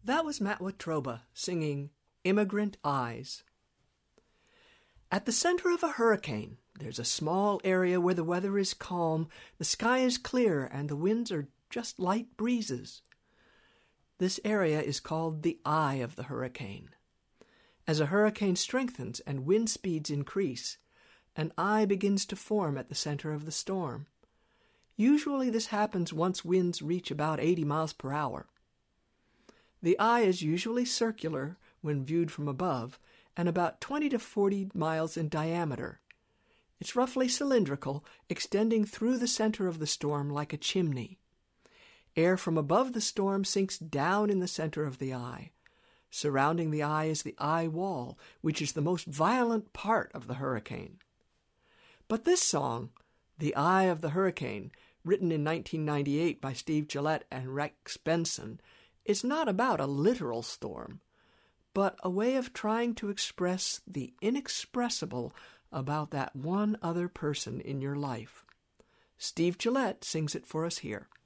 That was Matt Watroba singing Immigrant Eyes. At the center of a hurricane, there's a small area where the weather is calm, the sky is clear, and the winds are just light breezes. This area is called the eye of the hurricane. As a hurricane strengthens and wind speeds increase, an eye begins to form at the center of the storm. Usually this happens once winds reach about 80 miles per hour. The eye is usually circular when viewed from above and about 20 to 40 miles in diameter. It's roughly cylindrical, extending through the center of the storm like a chimney. Air from above the storm sinks down in the center of the eye. Surrounding the eye is the eye wall, which is the most violent part of the hurricane. But this song, The Eye of the Hurricane, written in 1998 by Steve Gillette and Rex Benson, is not about a literal storm, but a way of trying to express the inexpressible about that one other person in your life. Steve Gillette sings it for us here.